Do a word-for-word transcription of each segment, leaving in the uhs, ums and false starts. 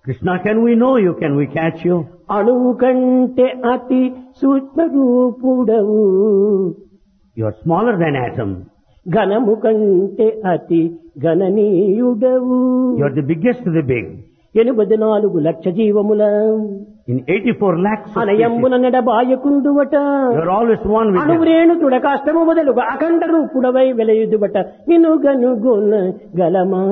Krishna, can we know you? Can we catch you? అణువు కంటే అతి సూక్ష్మ రూపుడవు, You are smaller than atom. ఘనము కంటే అతి గణనీయుడవు. You are the biggest of the big. ఎనిమిది నాలుగు లక్ష జీవముల In eighty-four lakhs of species, అనయంబున నెడబాయకుండువట. you are always one with them. అణువురేణు తుడకాష్టము మొదలుగా అఖండ రూపుడవై వెలయుదుబట నిన్ను గనుగొన గలమా.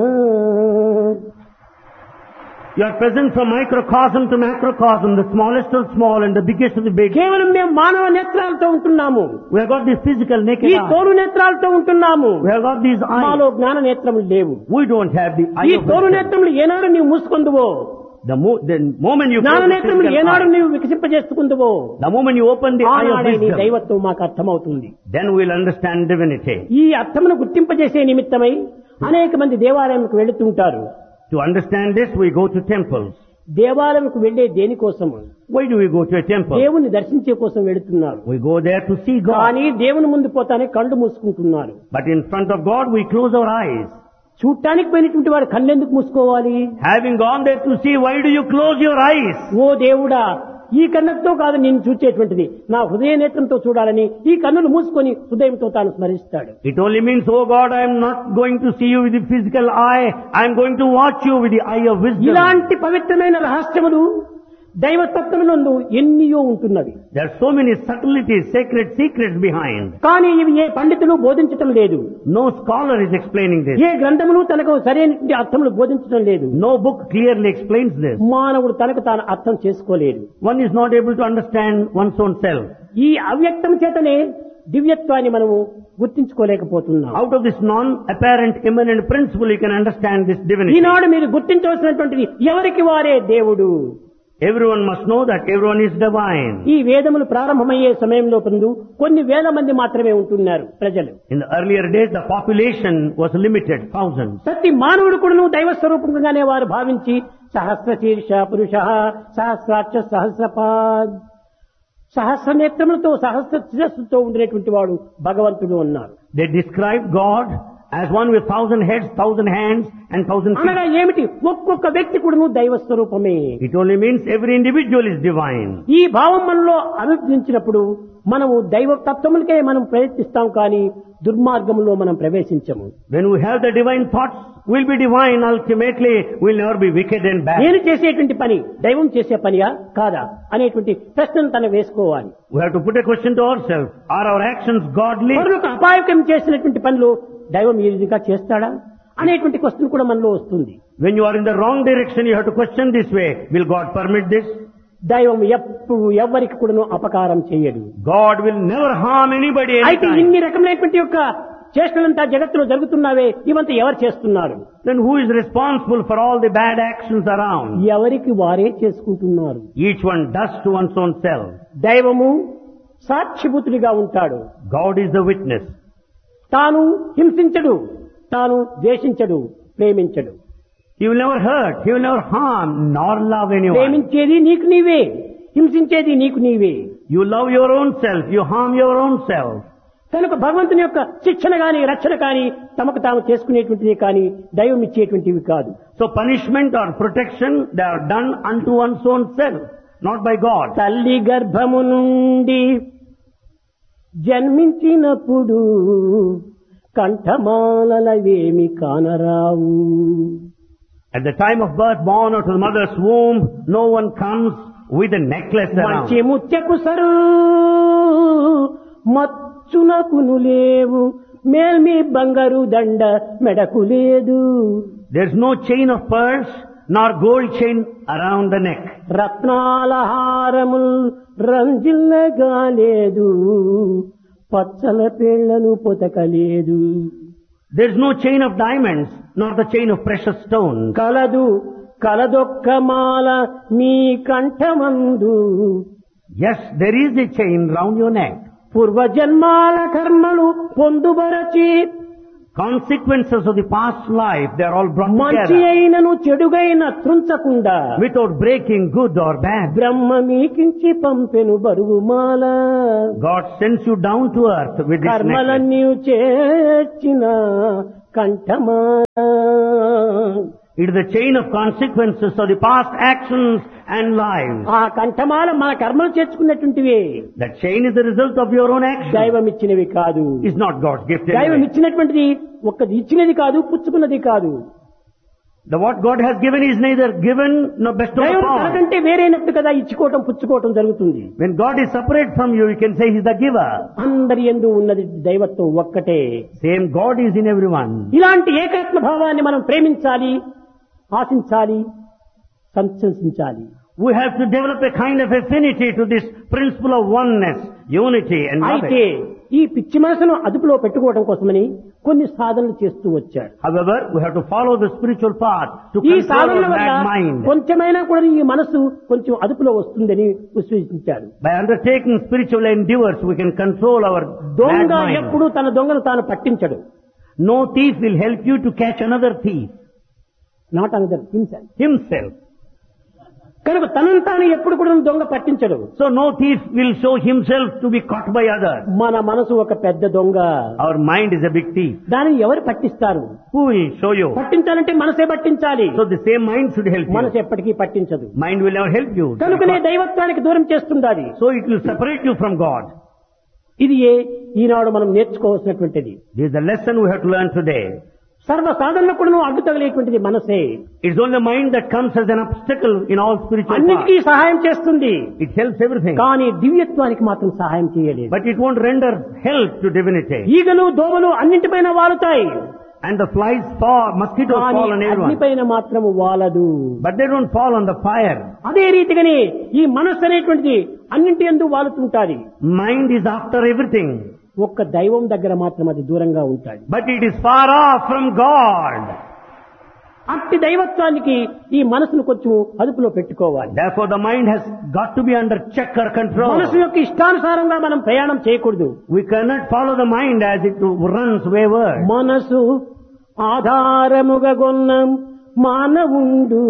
You are present from microcosm to macrocosm, the smallest of small and the biggest of the big. కేవలం మేము మానవ నేత్రాలతో ఉంటున్నాము, We have got this physical ఈ naked eye. తోలు నేత్రాలతో ఉంటున్నాము. We have got these మాలో eyes. జ్ఞాన నేత్రములు లేవు. We don't have the ఈ eye of తోలు wisdom. నేత్రములు ఏనాడు నీవు మూసుకుందువో, The, mo- the moment you జ్ఞాన close the నేత్రములు physical ఏనాడు eye, నీవు వికసింపజేసుకుందువో, the moment you open the eye of ఆనాడే నీ wisdom, దైవత్వం మాకు అర్థమవుతుంది. then we will understand divinity. ఈ అర్థమును గుర్తింపజేసే నిమిత్తమై అనేక మంది దేవాలయంకు వెళుతుంటారు. To understand this, we go to temples. దేవాలయంకు వెళ్లే దేనికోసము? Why do we go to a temple? దేవుని దర్శించే కోసం వెళుతున్నారు. We go there to see God. కానీ దేవుని ముందు పోతానే కళ్ళు మూసుకుంటున్నారు. But in front of God, we close our eyes. చూడటానికి పోయినటువంటి వాడు కళ్ళెందుకు మూసుకోవాలి? Having gone there to see, why do you close your eyes? ఓ దేవుడా, ఈ కన్నుతో కాదు నేను చూచేటువంటిది, నా హృదయ నేత్రంతో చూడాలని ఈ కన్నులు మూసుకొని హృదయంతో తాను స్మరిస్తాడు. It only means, oh God, I am not going to see you with the physical eye. I am going to watch you with the eye of wisdom. ఇలాంటి పవిత్రమైన రహస్యములు దైవతత్వమునందు ఎన్నియో ఉంటున్నవి. There are so many subtleties, sacred secrets behind. కానీ ఇవి ఏ పండితులు బోధించటం లేదు. No scholar is explaining this. ఏ గ్రంథములు తనకు సరైన అర్థములు బోధించడం లేదు. No book clearly explains this. మానవుడు తనకు తాను అర్థం చేసుకోలేడు. One is not able to understand one's own self. ఈ అవ్యక్తం చేతనే దివ్యత్వాన్ని మనము గుర్తించుకోలేకపోతున్నాం. Out of this non-apparent immanent principle, you can understand this divinity. ఈనాడు మీరు గుర్తించవలసినటువంటిది ఎవరికి వారే దేవుడు. Everyone must know that everyone is divine. ఈ వేదములు ప్రారంభమయ్యే సమయంలో పొందు కొన్ని వేల మంది మాత్రమే ఉంటున్నారు ప్రజలు. In the earlier days, the population was limited, thousands. ప్రతి మానవుడు కూడాను దైవ స్వరూపంగానే వారు భావించి సహస్ర శీర్ష పురుష, సహస్రాక్ష సహస్రపాద్, సహస్ర నేత్రములతో సహస్ర శిరస్సుతో ఉండేటువంటి వాడు భగవంతుడు అన్నారు. They described God as one with thousand heads, thousand hands and thousand feet. అనగా ఏమిటి? ఒక్కొక్క వ్యక్తి కూడాను దైవ స్వరూపమే. It only means every individual is divine. ఈ భావం మనలో అభివృద్ధించినప్పుడు మనము దైవ తత్వములకే మనం ప్రయత్నిస్తాం, కానీ దుర్మార్గంలో మనం ప్రవేశించము. When we have the divine thoughts, we'll be divine. Ultimately, we'll never be wicked and bad. నేను చేసేటువంటి పని దైవం చేసే పనియా కాదా అనేటువంటి ప్రశ్నను తన వేసుకోవాలి. We have to put a question to ourselves. Are our actions godly? మరొక అపాయకం చేసినటువంటి పనులు దైవం ఈ విధంగా చేస్తాడా అనేటువంటి క్వశ్చన్ కూడా మనలో వస్తుంది. When you are in the wrong direction, you have to question this way. Will God permit this? దైవం ఎప్పుడు ఎవరికి కూడా అపకారం చేయడు. God will never harm anybody అయితే anytime. ఇన్ని రకమైనటువంటి యొక్క చేష్టలంతా జగత్తులో జరుగుతున్నావే, ఇవంతా ఎవరు చేస్తున్నారు? Then who is responsible for all the bad actions around? ఎవరికి వారే చేసుకుంటున్నారు. Each one does to one's own self. దైవము సాక్షిభూతుడిగా ఉంటాడు. God is the witness. తాను హింసించడు, తాను ద్వేషించడు, ప్రేమించడు. He will never hurt, he will never harm, nor love anyone. ప్రేమించేది నీకు నీవే, హింసించేది నీకు నీవే. You love your own self, you harm your own self. కనుక భగవంతుని యొక్క శిక్షణ గాని రక్షణ కాని తమకు తాము చేసుకునేటువంటిది కానీ దైవం ఇచ్చేటువంటివి కాదు. So punishment or protection, they are done unto one's own self, not by God. తల్లి గర్భము నుండి జన్మించినప్పుడు కంఠమాలవేమి కానరావు. At the time of birth, born out of the mother's womb, no one comes with a necklace around. మంచి ముత్యకు sir మచ్చునకును లేవు, మేల్మి బంగారు దండ మెడకు లేదు. There's no chain of pearls, nor gold chain around the neck. రత్నాల హారముల్ రంజిల్లగా లేదు, పచ్చల పేళ్లను పొతకలేదు. There's no chain of diamonds, nor the chain of precious stones. కలదు కలదొక్క మాల మీ కంఠమందు, Yes, there is a chain round your neck. పూర్వజన్మాల కర్మలు పొందుబరచి, Consequences of the past life, they are all brought మంచి together. అయినను చెడుగైన త్రుంచకుండా Without breaking good or bad. బ్రహ్మ మీకించి పంపెను బరువు మాల. God sends you down to earth with this necklace. కర్మలన్నీ చేర్చిన కంఠమాల. It is the chain of consequences of the past actions and lives. ఆ కంఠమాల మన కర్మలు చేర్చుకున్నటువంటివే. That chain is the result of your own actions. దైవం ఇచ్చినవి కాదు. It's not God's gift. దైవం Anyway. ఇచ్చినటువంటిది ఒక్కది ఇచ్చినది కాదు, పుచ్చుకున్నది కాదు. The what God has given is neither given nor bestowed దైవం upon. తనకంటే వేరైనట్టు కదా ఇచ్చుకోవటం పుచ్చుకోవటం జరుగుతుంది. When God is separate from you, you can say He's the giver. అందరి యందు ఉన్నది దైవత్వం ఒక్కటే. Same God is in everyone. ఇలాంటి ఏకత్వ భావాన్ని మనం ప్రేమించాలి, ఆశించాలి, సంతసించాలి. We have to develop a kind of affinity to this principle of oneness, unity and అయితే love. ఈ పిచ్చి మనసును అదుపులో పెట్టుకోవడం కోసమని కొన్ని సాధనలు చేస్తూ వచ్చాడు. However, we have to follow the spiritual path to ఈ control సాధనల our వల్ల bad mind. కొంచెమైనా కూడా ఈ మనసు కొంచెం అదుపులో వస్తుందని విశ్వసించాడు. By undertaking spiritual endeavors, we can control our bad దొంగ mind. ఎప్పుడు తన దొంగను తాను పట్టించడు. No thief will help you to catch another thief. Not another himself. Himself. కనుక తనను తాను ఎప్పుడు కూడా దొంగ పట్టించడు. So no thief will show himself to be caught by others. మన మనసు ఒక పెద్ద దొంగ. Our mind is a big thief. దానిని ఎవరు పట్టిస్తారు? Who will show you? పట్టించాలంటే మనసే పట్టించాలి. So the same mind should help మనసు you. ఎప్పటికీ పట్టించదు. Mind will never help you. కనుకనే దైవత్వానికి దూరం చేస్తుండాలి. So it will separate you from God. ఇది ఏ ఈనాడు మనం నేర్చుకోవాల్సినటువంటిది. This is the lesson we have to learn today. సర్వ సాధనలకు కూడా అడ్డు తగిలేటువంటిది మనసే. It's only the mind that comes as an obstacle in all spiritual అన్నిటికీ paths. సహాయం చేస్తుంది. It helps everything. కానీ దివ్యత్వానికి మాత్రం సహాయం చేయలేదు. But it won't render help to divinity. ఈగలు దోమలు అన్నింటిపైన వాలుతాయి. And the flies fall, mosquitoes కానీ fall on everyone. అగ్నిపైన మాత్రం వాలదు. But they don't fall on the fire. అదే రీతిగానే ఈ మనస్సు అనేటువంటిది అన్నింటి యందు వాలుతుంటాది. Mind is after everything. ఒక్క దైవం దగ్గర మాత్రం అది దూరంగా ఉంటాది. But it is far off from God. అట్టి దైవత్వానికి ఈ మనసును కొంచెం అదుపులో పెట్టుకోవాలి. Therefore the mind has got to be under check or control. మనసు యొక్క ఇష్టానుసారంగా మనం ప్రయాణం చేయకూడదు. We cannot follow the mind as it runs wayward. మనసు ఆధారముగా గొన్న మానవుండు.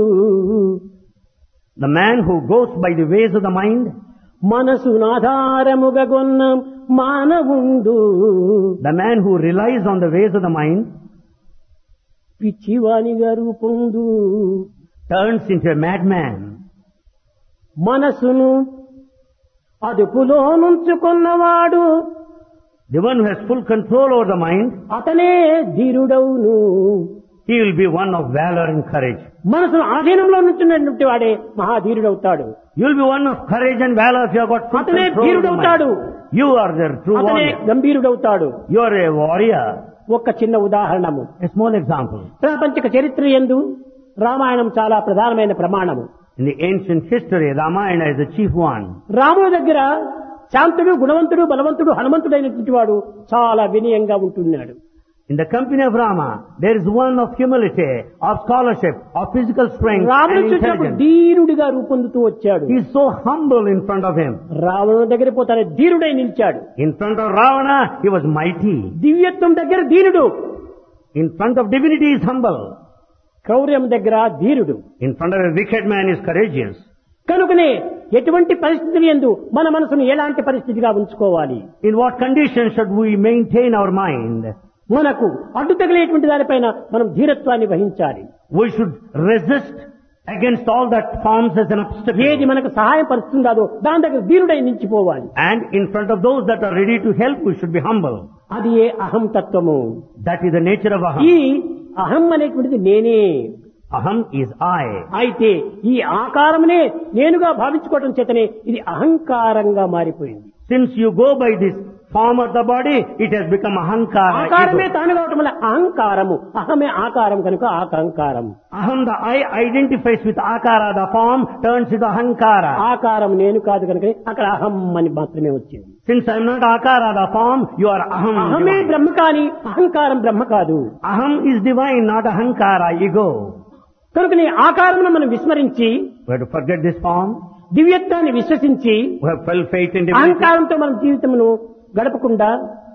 The man who goes by the ways of the mind, మనసు ఆధారముగా గొన్న మానవుండు. the man who relies on the ways of the mind, పిచ్చివానిగా రూపొందు. turns into a madman. మనసును అదుపులో నుంచుకున్నవాడు The one who has full control over the mind, అతనే ధీరుడవును. he will be one of valor and courage. మనసును ఆధీనంలో నుంచున్నటువంటి వాడే మహాధీరుడవుతాడు. You will be one of courage and valor if you have got full అతనే control of the ధీరుడవుతాడు. mind. You are the true అతనే warrior. గంభీరుడవుతాడు. You are a warrior. ఒక్క చిన్న ఉదాహరణము. A small example. ప్రాపంచిక చరిత్ర యందు రామాయణం చాలా ప్రధానమైన ప్రమాణము. In the ancient history, Ramayana is the chief one. రాముడి దగ్గర శాంతుడు, గుణవంతుడు, బలవంతుడు, హనుమంతుడైనటువంటి వాడు చాలా వినయంగా ఉంటున్నాడు. In the company of Rama, there is one of humility, of scholarship, of physical strength రాముడు and చూసినప్పుడు intelligence. ధీరుడిగా రూపొందుతూ వచ్చాడు. He is so humble in front of him. రావణుడి దగ్గర పోతానే ధీరుడై నిలిచాడు. In front of Ravana, he was mighty. దివ్యత్వం దగ్గర ధీరుడు. In front of divinity, he is humble. క్రౌర్యం దగ్గర ధీరుడు. In front of a wicked man, he is courageous. కనుకనే ఎటువంటి పరిస్థితులు యందు మన మనసును ఎలాంటి పరిస్థితిగా ఉంచుకోవాలి? In what conditions should we maintain our mind? మనకు అడ్డు తగిలేటువంటి దానిపైన మనం ధీరత్వాన్ని వహించాలి. We should resist against all that forms as an obstacle. ఏది మనకు సహాయం పరుస్తుందో దాని దగ్గర ధీరుడై నిలిచిపోవాలి. And in front of those that are ready to help, we should be humble. అది ఏ అహం తత్వము. That is the nature of ఈ aham. అహం అనేటువంటిది నేనే. Aham is I. అయితే ఈ ఆకారమునే నేనుగా భావించుకోవటం చేతనే ఇది అహంకారంగా మారిపోయింది. Since you go by this form of the body, it has become ahankara. ఆకారమే ego. తాను కావటం వల్ల అహంకారము. అహమే ఆకారం కనుక ఆకారం. Aham, the I identifies with akara, the form turns into ahankara. ఆకారం నేను కాదు కనుక అక్కడ అహం అని మాత్రమే వచ్చింది. Since I am not akara, the form, you are aham. అహమే divine. బ్రహ్మ కాని అహంకారం బ్రహ్మ కాదు. Aham is divine, not ahankara, ego. కనుక నీ ఆకారమును మనం విస్మరించి We have to forget this form. దివ్యత్వాన్ని విశ్వసించి We have full faith in divinity. అహంకారంతో మన జీవితమును గడపకుండా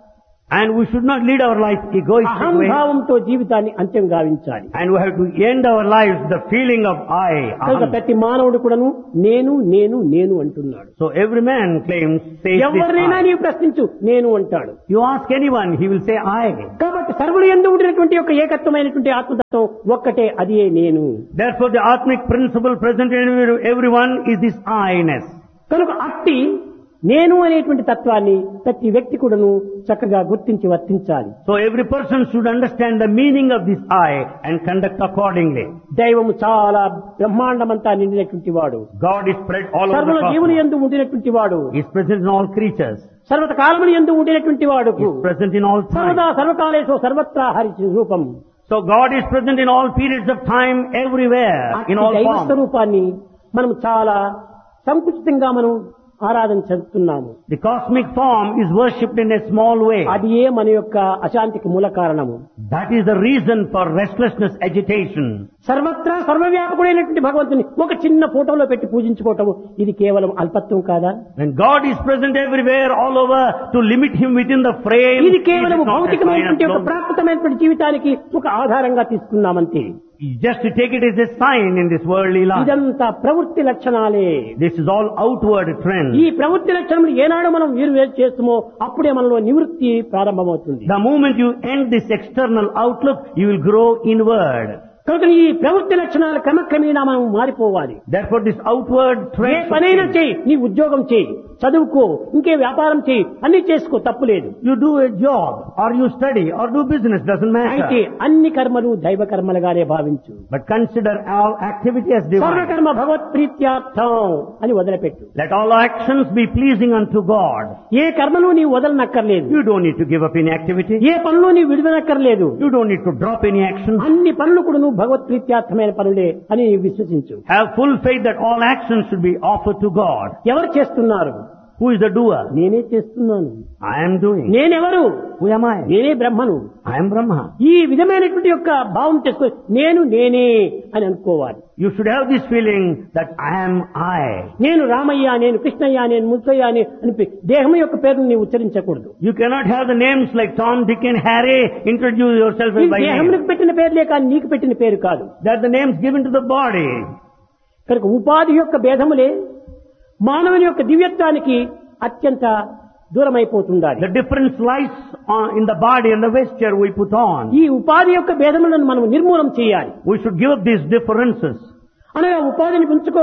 And we should not lead our life egoistic way. అహంభావంతో జీవితాన్ని అంత్యం గావించాలి. And we have to end our lives the feeling of I. కనుక Aham. ప్రతి మానవుడు కూడాను నేను నేను నేను అంటున్నాడు. So every man claims, says ఎవరినైనా this I. నీవు ప్రశ్నించు నేను అంటాడు. You ask anyone, he will say I. కాబట్టి సర్వులు యందు ఉండినటువంటి యొక్క ఏకత్వమైనటువంటి ఆత్మతత్వం ఒక్కటే, అదే నేను. Therefore the Atmic principle present in every- everyone is this I-ness. కనుక అట్టి నేను అనేటువంటి తత్వాన్ని ప్రతి వ్యక్తి కూడాను చక్కగా గుర్తించి వర్తించాలి. So every person should understand the meaning of this I and conduct accordingly. దైవము చాలా బ్రహ్మాండమంతా నిండినటువంటి వాడు. God is spread all over సర్వుల the జీవుని cosmos. యందు ఉండినటువంటి వాడు. He is present in all creatures. సర్వత కాలముని యందు ఉండినటువంటి వాడు. He is present in all సర్వదా time. సర్వకాలేషు సర్వత్రా హరి రూపం. So God is present in all periods of time, everywhere, in all దైవ forms. స్వరూపాన్ని మనం చాలా సంకుచితంగా మనం ఆరాధన చేస్తున్నాము. The cosmic form is worshipped in a small way. అది ఏ మన యొక్క అశాంతికి మూల కారణము. That is the reason for restlessness, agitation. సర్వత్రా సర్వవ్యాపకుడైనటువంటి భగవంతుని ఒక చిన్న ఫోటోలో పెట్టి పూజించుకోవటం ఇది కేవలం అల్పత్వం కాదా? When God is present everywhere, all over, to limit Him within the frame, ఇది it కేవలం is not a sign of భౌతికమైనటువంటి యొక్క glory. ప్రాకృతమైనటువంటి జీవితానికి ఒక ఆధారంగా తీసుకున్నామంతే. Just to take it as a sign in this worldly life. ఇదంతా ప్రవృత్తి లక్షణాలే. This is all outward trend. ఈ ప్రవృత్తి లక్షణములు ఏనాడు మనం వీరు వేరు చేస్తామో అప్పుడే మనలో నివృత్తి ప్రారంభమవుతుంది. The moment you end this external outlook, you will grow inward. కనుక ఈ ప్రవృత్తి లక్షణాలు క్రమక్రమేణా మనం మారిపోవాలి. Therefore this outward A trend. పనైనా చేయి, నీ ఉద్యోగం చేయి, చదువుకో, ఇంకే వ్యాపారం చేయి, అన్ని చేసుకో, తప్పులేదు. You do a job, or you study, or do business, doesn't అయితే matter. అన్ని కర్మలు దైవ కర్మలుగానే భావించు. But consider all activity as divine. సర్వకర్మ భగవత్ ప్రీత్యార్థం అని వదిలిపెట్టు. Let all actions be pleasing unto God. ఏ కర్మను నీవు వదలనక్కర్లేదు. You don't need to give up any activity. ఏ పనులు నీవు విడుదలక్కర్లేదు. You don't need to drop any action. అన్ని పనులు కూడా నువ్వు భగవత్ ప్రీత్యార్థమైన పనులే అని విశ్వసించు. Have full faith that all actions should be offered to God. ఎవరు చేస్తున్నారు? Who is the doer? నేనే చేస్తున్నాను. I am doing. నేనెవరు? Who am I? నేనే బ్రహ్మను. I am Brahma. ఈ విధమైనటువంటి యొక్క భావం చేసుకో, నేను నేనే అని అనుకోవాలి. You should have this feeling that I am I. నేను రామయ్య, నేను కృష్ణయ్య, నేను ముత్తయ్య అని అని దేహం యొక్క పేరును నీవు ఉచ్చరించకూడదు. You cannot have the names like Tom, Dick and Harry. Introduce yourself ఈ by name. దేహమునికి పెట్టిన పేర్లే కానీ నీకు పెట్టిన పేరు కాదు. They are the names given to the body. కనుక ఉపాధి యొక్క భేదములే మానవుని యొక్క దివ్యత్వానికి అత్యంత దూరమైపోతుండాలి. The difference lies on, in the body and the vesture we put on. ఈ ఉపాధి యొక్క భేదములను మనం నిర్మూలం చేయాలి. We should give up these differences. అనగా ఉపాధిని ఉంచుకో,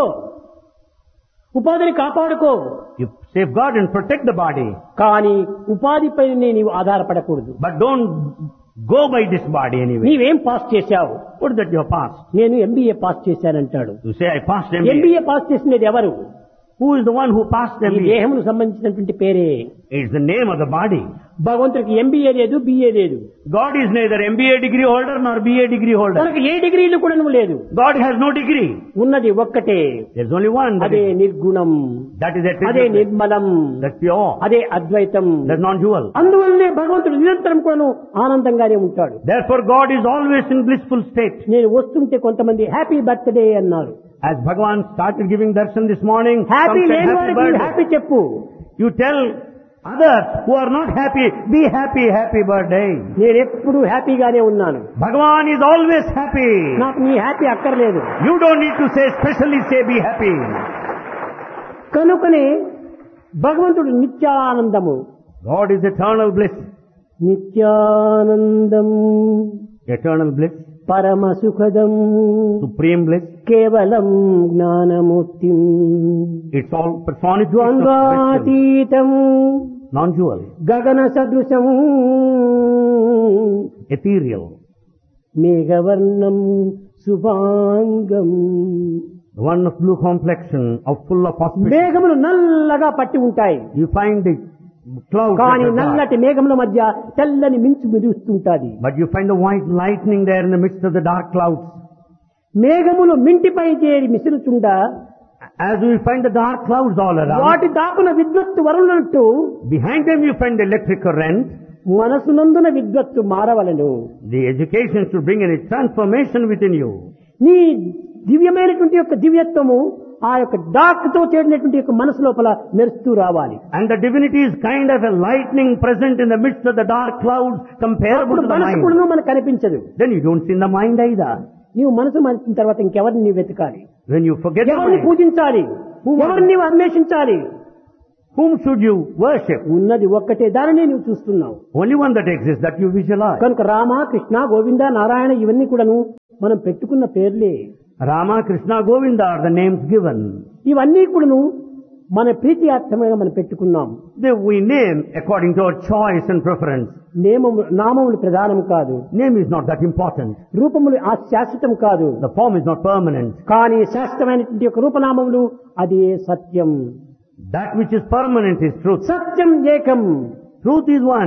ఉపాధిని కాపాడుకో, You safeguard and protect the body. కానీ ఉపాధిపైనే నీవు ఆధారపడకూడదు. But don't go by this body anyway. నీవేం పాస్ చేశావు? What is that you have passed? నేను MBA pass చేశానంటాడు. You say I passed M B A. MBA pass చేసినది ఎవరు? Who is the one who passed ఈ M B A? దేహమును సంబంధించినటువంటి పేరే. It's the name of the body. భగవంతుడికి MBA లేదు, BA లేదు. God is neither M B A degree holder nor B A degree holder. తనకు ఏ డిగ్రీలు కూడా నువ్వు లేదు. God has no degree. ఉన్నది ఒక్కటే. There's only one. That అదే is, నిర్గుణం, that is అదే attribute. నిర్మలం, That's pure. అదే అద్వైతం. That's non-dual. అందువల్లనే భగవంతుడు నిరంతరం కూడాను ఆనందంగానే ఉంటాడు. Therefore God is always in blissful state. నేను వస్తుంటే కొంతమంది హ్యాపీ బర్త్డే అన్నారు. As Bhagavan started giving darshan this morning, happy some said లేని happy వారికి birthday. హ్యాపీ చెప్పు. You tell others who are not happy, be happy, happy birthday. నేను ఎప్పుడు హ్యాపీగానే ఉన్నాను. Bhagavan is always happy. నాకు నీ హ్యాపీ అక్కర్లేదు. You don't need to say specially say be happy. కనుకనే భగవంతుడు నిత్యానందము. God is eternal bliss. Nityanandam Eternal bliss. పరమ సుఖదం Supreme bliss. కేవలం జ్ఞానమూర్తిం It's all personification of wisdom. ద్వంద్వాతీతం Non-dual. గగన సదృశం Ethereal. మేఘవర్ణం శుభాంగం. The one of blue complexion, of full of auspicious. మేఘములు నల్లగా పట్టి ఉంటాయి. You find the clouds that కానీ are dark. నల్లటి మేఘముల మధ్య తెల్లని మించు మెరుస్తుంటాది. But you find the white lightning there in the midst of the dark clouds. మేఘములు మింటిపై చేరి మిసులుచుండ As we find the dark clouds all around, వాటి దాపున విద్వత్తు వరులనట్టు behind them you find the electric current. మనసునందున విద్వత్తు మారవలను. The education should bring a transformation within you. నీ దివ్యమైనటువంటి యొక్క దివ్యత్వము ఆ యొక్క dark తో చేరినటువంటి యొక్క మనసు లోపల మెరుస్తూ రావాలి. And the divinity is kind of a lightning present in the midst of the dark clouds comparable to the మనసు mind. కూడా మనకు కనిపించదు. Then you don't see in the mind either. నీవు మనసు మరిచిన తర్వాత ఇంకెవరిని నీవు వెతకాలి? When you forget the ఎవరిని mind, పూజించాలి? ఎవరిని నీవు అన్వేషించాలి? whom should you worship? ఉన్నది ఒక్కటే, దానినే నీవు చూస్తున్నావు. Only one that exists, that you visualize. కనుక రామ, కృష్ణ, గోవింద, నారాయణ ఇవన్నీ కూడాను మనం పెట్టుకున్న పేర్లే. Rama, Krishna, Govinda are the names given. ఇవన్నీ కూడాను మన ప్రీతి అర్థంగా మనం పెట్టుకున్నాం. They we name according to our choice and preference. నేమము నామములు ప్రధానం కాదు. Name is not that important. రూపములు ఆ శాశ్వతం కాదు. The form is not permanent. కానీ శాశ్వతమైనటువంటి యొక్క రూపనామములు అది సత్యం. That which is permanent is truth. సత్యం ఏకం. Truth is one.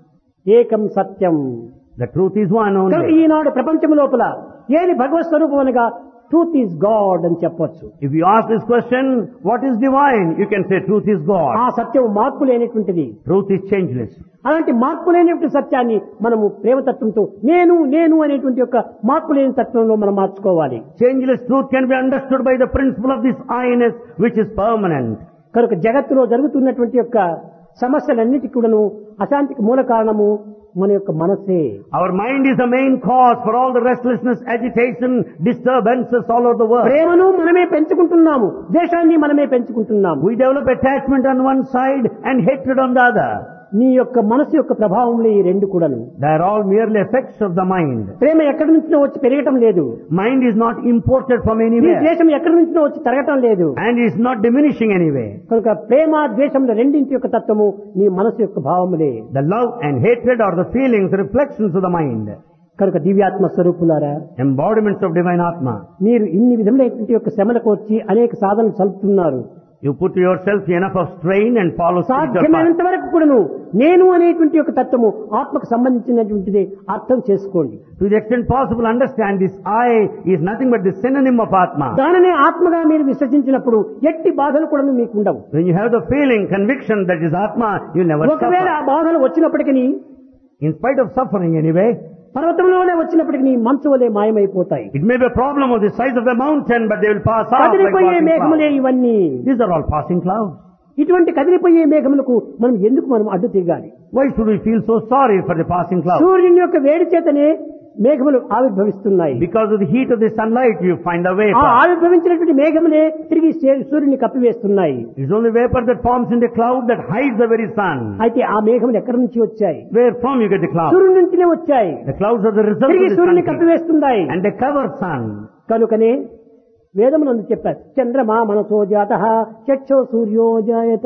ఏకం సత్యం. The truth is one కనుక only. ఈనాడు ప్రపంచం లోపల ఏది భగవత్ స్వరూపం అనగా ట్రూత్ ఈజ్ గాడ్ అని చెప్పొచ్చు. If you ask this question, what is divine? You can say truth is ఆ God. సత్యం మార్పు లేనటువంటిది. Truth is changeless. అలాంటి మార్పు లేనటువంటి సత్యాన్ని మనము ప్రేమతత్వంతో నేను నేను అనేటువంటి యొక్క మార్పు లేని తత్వంలో మనం మార్చుకోవాలి. Changeless truth can be understood by the principle of this I-ness which is permanent. కనుక జగత్తులో జరుగుతున్నటువంటి యొక్క సమస్యలన్నిటికీ కూడాను అశాంతికి మూల కారణము మన యొక్క మనసే. Our mind is the main cause for all the restlessness, agitation, disturbances all over the world. ప్రేమను మనమే పెంచుకుంటున్నాము, ద్వేషాన్ని మనమే పెంచుకుంటున్నాము. We develop attachment on one side and hatred on the other. నీ యొక్క మనసు యొక్క ప్రభావంలో ఈ రెండు కూడాను. They are all merely effects of the mind. ప్రేమ ఎక్కడి నుంచినో వచ్చి పెరగటం లేదు. Mind is not imported from ఈ anywhere ద్వేషం ఎక్కడి నుంచినో వచ్చి తరగటం లేదు. and is not diminishing anyway. కనుక ప్రేమ ద్వేషముల రెండింటి యొక్క తత్వము నీ మనసు యొక్క భావములే. The love and hatred are the feelings, reflections of the mind. కనుక దివ్యాత్మ స్వరూపులారా, Embodiments of divine Atma. మీరు ఇన్ని విధములైనటువంటి యొక్క శ్రమలకు వచ్చి అనేక సాధనలు చలుపుతున్నారు. You put yourself enough of strain and follow spiritual path. సాధ్యమైనంత వరకు కూడాను నేను అనేటువంటి యొక్క తత్వము ఆత్మకు సంబంధించినటువంటిది అర్థం చేసుకోండి. To the extent possible, understand this I is nothing but the synonym of Atma. దానినే ఆత్మగా మీరు విశ్వసించినప్పుడు ఎట్టి బాధలు కూడా మీకు ఉండవు. When you have the feeling, conviction that is Atma, you never ఒకవేళ ఆ suffer. బాధలు వచ్చినప్పటికీ In spite of suffering anyway, పర్వతంలోనే వచ్చినప్పటికీ మంచు వలె మాయమైపోతాయి. it may be a problem of the size of the mountain, but they will pass off like కదిలిపోయే passing మేఘములే clouds. ఇవన్నీ. These are all passing clouds. ఇటువంటి కదిలిపోయే మేఘములకు మనం ఎందుకు మనం అడ్డు తిరగాలి? Why should we feel so sorry for the passing clouds? సూర్యుని యొక్క వేడి చేతనే మేఘములు ఆవిర్భవిస్తున్నాయి. Because of the heat of the sunlight, you find the ఆ vapor. ఆవిర్భవించినటువంటి మేఘములే తిరిగి సే- సూర్యుని కప్పివేస్తున్నాయి. It's only vapor that forms in the cloud that hides the very sun. అయితే ఆ మేఘములు ఎక్కడి నుంచి వచ్చాయి? Where from you get the cloud? సూర్యుడి నుంచినే వచ్చాయి. The clouds are the result of తిరిగి the సూర్యుని sun heat. కప్పివేస్తున్నాయి. And they cover sun. కనుకనే వేదమునందు చెప్పారు, చంద్రమా మనసో జాతః చక్షో సూర్యో జాయత.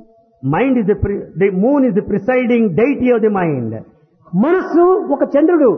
Mind is the, pre- the moon is the presiding deity of the mind. మనస్సు ఒక చంద్రుడు,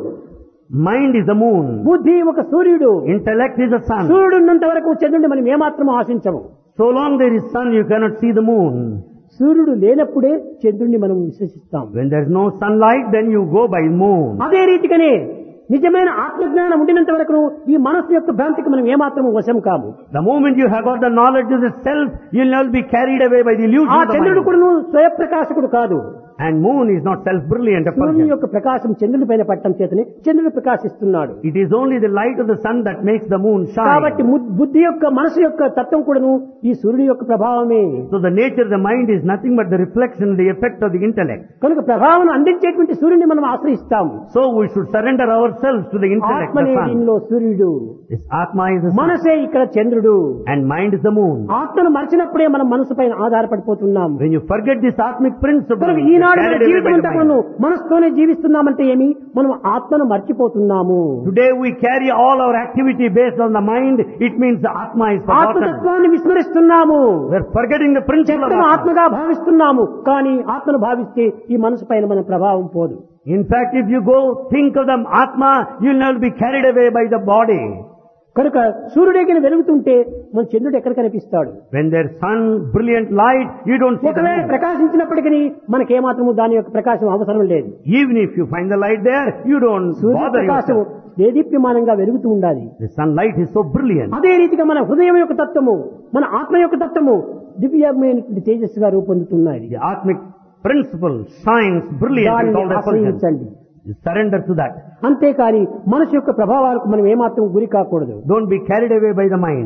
Mind is the moon. బుద్ధి ఒక సూర్యుడు. Intellect is the sun. సూర్యుడు ఉన్నంత వరకు చంద్రుడిని మనం ఏమాత్రం ఆశించము. So long there is sun, you cannot see the moon. సూర్యుడు లేనప్పుడే చంద్రుడిని మనం విశ్వసిస్తాం. When there is no sunlight, then you go by moon. అదే రీతిగానే నిజమైన ఆత్మజ్ఞానం ఉండినంత వరకు ఈ మనస్సు యొక్క భ్రాంతికి మనం ఏమాత్రం వశం కాము. The moment you have got the knowledge of the self, you will not be carried away by the illusion ఆ of the చంద్రుడు mind. కూడా స్వయప్రకాశకుడు కాదు. And moon is not self-brilliant సూర్యుని effulgent. యొక్క ప్రకాశం చంద్రుడి పైన పట్టడం చేతనే చంద్రుడు ప్రకాశిస్తున్నాడు. It is only the light of the sun that makes the moon కాబట్టి shine. ము- బుద్ధి యొక్క మనసు యొక్క తత్వం కూడాను ఈ సూర్యుడి యొక్క ప్రభావమే. So the nature of the mind is nothing but the reflection, the effect of the intellect. కనుక ప్రభావం అందించేటువంటి సూర్యుడిని మనం ఆశ్రయిస్తాం. So we should surrender ourselves to the intellect, ఆత్మనే the sun. దీనిలో సూర్యుడు, This Atma is the sun. మనసే ఇక్కడ చంద్రుడు. And mind is the moon. ఆత్మను మర్చినప్పుడే మనం మనసు పైన ఆధారపడిపోతున్నాం. When you forget this Atmic principle, కనుక you are ఈనాడు మన carried away జీవితం by the అంతా mind. మనం మనసుతోనే జీవిస్తున్నామంటే ఏమి, మనం ఆత్మను మర్చిపోతున్నాము. Today we carry all our activity based on the mind. It means the Atma is forgotten. ఆత్మతత్వాన్ని విస్మరిస్తున్నాము. We are forgetting the principle of చెత్తను Atma. ఆత్మగా భావిస్తున్నాము. కానీ ఆత్మను భావిస్తే ఈ మనసు పైన మన ప్రభావం పోదు. In fact, if you go think of the Atma, you will not be carried away by the body. కనుక సూర్యుడికి వెలుగుతుంటే మన చంద్రుడు ఎక్కడ కనిపిస్తాడు? When there's sun, brilliant light, you don't see the ఒకవేళ moon. ప్రకాశించినప్పటికీ మనకేమాత్రము దాని యొక్క ప్రకాశం అవసరం లేదు. Even if you find the light there, you don't Surya bother Prakasam yourself. దేదీప్యమానంగా వెలుగుతూ ఉండాలి. The sunlight is so brilliant. అదే రీతిగా మన హృదయం యొక్క తత్వము, మన ఆత్మ యొక్క తత్వము దివ్యమైనటువంటి తేజస్సుగా రూపొందుతున్నాయి. The Atmic principle shines brilliant with all దానిని the effulgence. ఆశ్రయించండి. You surrender to that. అంతేకాని మనసు యొక్క ప్రభావాలకు మనం ఏమాత్రం గురి కాకూడదు. Don't be carried away by the mind.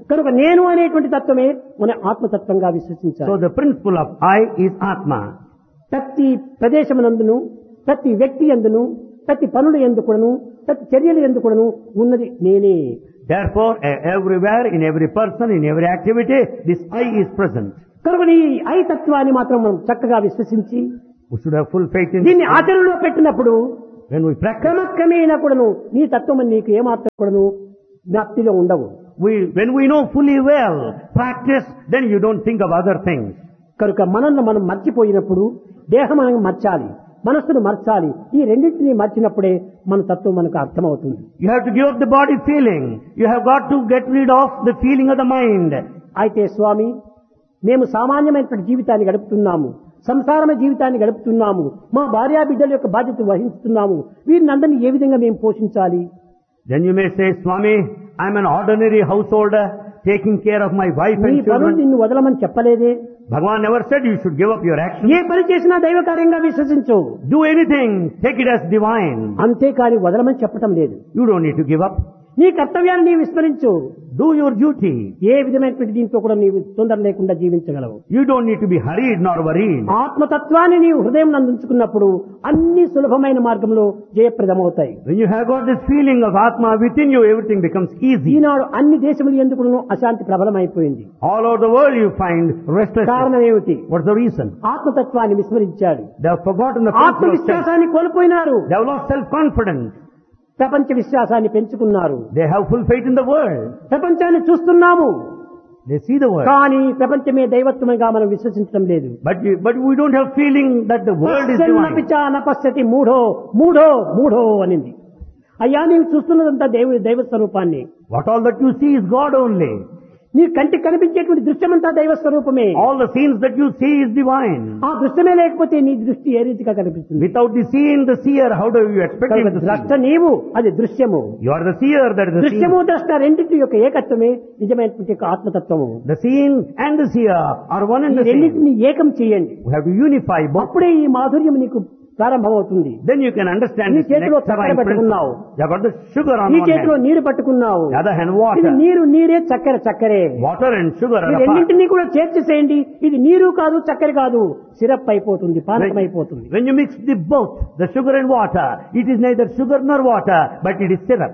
కనుక నేను అనేటువంటి తత్వమే మన ఆత్మతత్వంగా విశ్వసించాలి. So the principle of I is Atma. ప్రతి ప్రదేశమునందును, ప్రతి వ్యక్తి యందును, ప్రతి పనుల యందు కూడాను, ప్రతి చర్యల యందు కూడాను ఉన్నది నేనే. Therefore, e- everywhere, in every person, in every activity, this I is present. కనుక ఈ ఐ తత్వాన్ని మాత్రం మనం చక్కగా విశ్వసించి We should have full faith in దీన్ని this. ఆచరణలో పెట్టినప్పుడు When we practice, క్రమక్రమేణా కూడాను నీ తత్వం నీకు ఏమాత్రం కూడాను జ్ఞాప్తిలో ఉండవు. we, when we know fully well, practice, then you don't think of other things. కనుక మనల్ని మనం మర్చిపోయినప్పుడు దేహం మనం మర్చాలి, మనస్సును మర్చాలి. ఈ రెండింటినీ మర్చినప్పుడే మన తత్వం మనకు అర్థమవుతుంది. You have to give up the body feeling. You have got to get rid of the feeling of the mind. అయితే స్వామి, మేము సామాన్యమైనటువంటి జీవితాన్ని గడుపుతున్నాము, సంసారమ జీవితాన్ని గడుపుతున్నాము, మా భార్యా బిడ్డల యొక్క బాధ్యత వహిస్తున్నాము, వీరిని అందరినీ ఏ విధంగా మేము పోషించాలి? Then you may say, Swami, I'm an ordinary householder, taking care of my wife నీ and పనులు children. నిన్ను వదలమని చెప్పలేదే. Bhagavan never said you should give up your action. ఏ పని చేసినా దైవ కార్యంగా విశ్వసించు, Do anything, take it as divine. అంతేకాని వదలమని చెప్పటం లేదు. You don't need to give up. నీ కర్తవ్యాన్ని నీవు విస్మరించు. Do your duty. ఏ విధమైనటువంటి దీంతో కూడా నీవు తొందర లేకుండా జీవించగలవు. You don't need to be hurried nor worried. ఆత్మతత్వాన్ని నీవు హృదయం నందుంచుకున్నప్పుడు అన్ని సులభమైన మార్గంలో జయప్రదమవుతాయి. When you have got this feeling of Atma within you, everything becomes easy. ఈనాడు అన్ని దేశములు ఎందుకును అశాంతి ప్రబలమైపోయింది. All over the world you find restlessness. కారణం ఏమిటి? What's the reason? ఆత్మతత్వాన్ని విస్మరించాడు. They have forgotten the principle of self. ఆత్మవిశ్వాసాన్ని కోల్పోయినారు. They have lost self-confidence. ప్రపంచ విశ్వాసాన్ని పెంచుకున్నారు. They have full faith in the world. ప్రపంచాన్ని చూస్తున్నాము, They see the world. కానీ ప్రపంచమే దైవత్వముగా మనం విశ్వసించడం లేదు. But we, but we don't have feeling that the world is divine. పిచా నపశ్యతి మూఢో మూఢో మూఢో అనింది. అయ్యా నీవు చూస్తున్నదంతా దైవ దైవ స్వరూపాన్ని. What all that you see is God only. నీ కంటికి కనిపించేటువంటి దృశ్యమంతా దైవ స్వరూపమే. All the scenes that you see is divine. ఆ దృశ్యమే లేకపోతే నీ దృష్టి ఏ రీతిగా కనిపిస్తుంది? Without the seeing, the seer, how do you expect him to ద్రష్ట see? నీవు, అది దృశ్యము. You are the seer, that is the దృశ్యము seer. ద్రష్ట రెండింటి యొక్క ఏకత్వమే నిజమైనటువంటి యొక్క ఆత్మతత్వము. The seeing and the seer are one and ఈ the same. రెండింటిని ఏకం చేయండి. We have to unify both. అప్పుడే ఈ మాధుర్యం నీకు ప్రారంభమవుతుంది. Then you can understand నీ this చేతిలో next చక్కెర divine పట్టుకున్నావు. principle. You have got the sugar on నీ one చేతిలో hand. నీరు పట్టుకున్నావు. The other hand ఇది water. నీరు నీరే, చక్కెర చక్కెరే. Water and sugar ఈ are apart. రెండింటినీ కూడా చేర్చేసేయండి. ఇది నీరు కాదు, చక్కెర కాదు, సిరప్ అయిపోతుంది, పానకం అయిపోతుంది. When you mix the both, the sugar and water, it is neither sugar nor water, but it is syrup.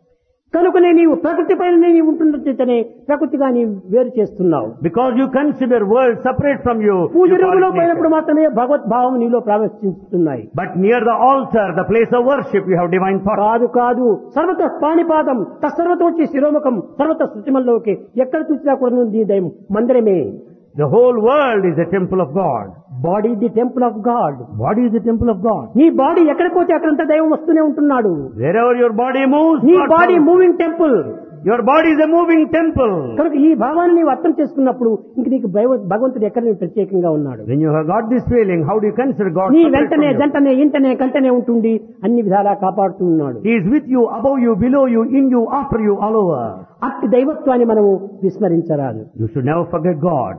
కనుకనే నీవు ప్రకృతి పైన నీవు ఉంటున్నట్లయితేనే ప్రకృతిగా నీవు వేరు చేస్తున్నావు. Because you consider world separate from you. Puja you call రూములో it పోయినప్పుడు nature. మాత్రమే భగవద్భావం నీలో ప్రవేశిస్తున్నాయి. But near the altar, the place of worship, you have divine thought. కాదు కాదు సర్వత పాణిపాదం తత్సర్వతోచి శిరోముఖం సర్వత శృతిమల్లోకి ఎక్కడ చూసినా కూడా నీ దైవం మందిరమే. The whole world is a temple of God. Body the temple of God. Body is the temple of God. నీ body ఎక్కడ పోతే అక్కడంతా దైవం వస్తూనే ఉంటున్నాడు. Wherever your body moves, నీ God body follows. Moving temple. Your body is a moving temple. కనుక ఈ భావాన్ని నీవు అర్థం చేసుకున్నప్పుడు ఇంక నీకు భగవ- భగవంతుడు ఎక్కడ నీవు ప్రత్యేకంగా ఉన్నాడు. When you have got this feeling, how do you consider God నీ separate వెంటనే from you? జంటనే ఇంటనే కంటనే ఉంటుండి అన్ని విధాలా కాపాడుతూ ఉన్నాడు. He is with you, above you, below you, in you, after you, all over. అట్టి దైవత్వాన్ని మనము విస్మరించరాదు. You should never forget God.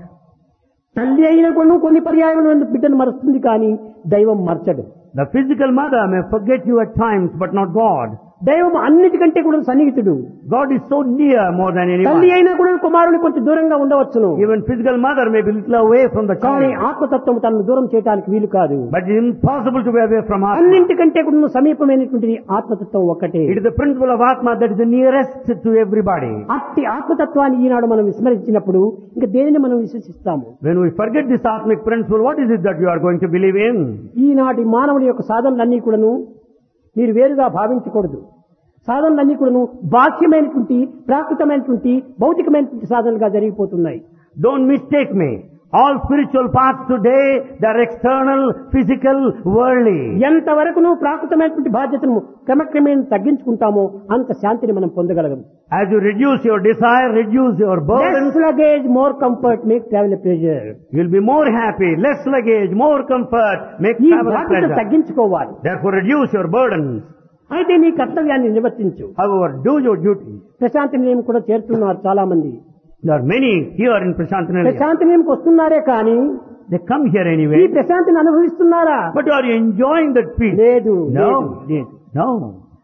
తల్లి అయిన కొన్ని కొన్ని పర్యాయములు బిడ్డను మరుస్తుంది కానీ దైవం మర్చడు. The physical mother may forget you at times, but not God. దైవం అన్నిటికంటే కూడా సన్నిహితుడు. God is so near more than తల్లి anyone. అయినా కూడా కుమారుని కొంచెం దూరంగా ఉండవచ్చును. Even physical mother may be little away from the కానీ child. ఆత్మతత్వం తనను దూరం చేయడానికి వీలు కాదు. But it is impossible to be away from Atma. అన్నింటికంటే కూడా సమీపమైనటువంటిది ఆత్మతత్వం ఒక్కటే. It is the principle of Atma that is the nearest to everybody. అట్టి ఆత్మతత్వాన్ని ఈనాడు మనం విస్మరించినప్పుడు ఇంకా దేనిని మనం విశ్వసిస్తాము? When we forget this Atmic principle, what is it that you are going to believe in? ఈనాటి మానవుని యొక్క సాధనలన్నీ కూడాను మీరు వేరుగా భావించకూడదు. సాధనలన్నీ కూడాను బాహ్యమైనటువంటి ప్రాకృతమైనటువంటి భౌతికమైనటువంటి సాధనలుగా జరిగిపోతున్నాయి. Don't mistake me. All spiritual paths today, they are external, physical, worldly. ఎంతవరకు నువ్వు ప్రాకృతమైనటువంటి బాధ్యతను క్రమక్రమేణా తగ్గించుకుంటామో అంత శాంతిని మనం పొందగలగం. As you reduce your desire, reduce your burdens, Less luggage, more comfort, make travel a pleasure. you'll be more happy. Less luggage, more comfort, make ఈ travel a బాధ్యత pleasure. తగ్గించుకోవాలి. Therefore reduce your burdens. అయితే నీ కర్తవ్యాన్ని నిర్వర్తించు. However, do your duty. Prashanti నిలయం కూడా చేరుతున్నారు చాలా మంది. There are many here in Prashantanilaya. Prashanti నిలయంకి వస్తున్నారే కానీ They come here ఈ anyway. ప్రశాంతిని అనుభవిస్తున్నారా? But are you enjoying that peace? లేదు No. లేదు, లేదు. No.